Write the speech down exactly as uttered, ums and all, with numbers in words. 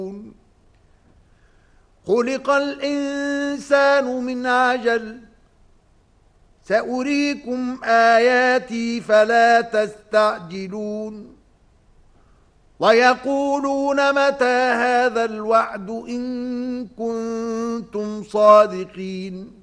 خلق الإنسان من عجل سأريكم آياتي فلا تستعجلون ويقولون متى هذا الوعد إن كنتم صادقين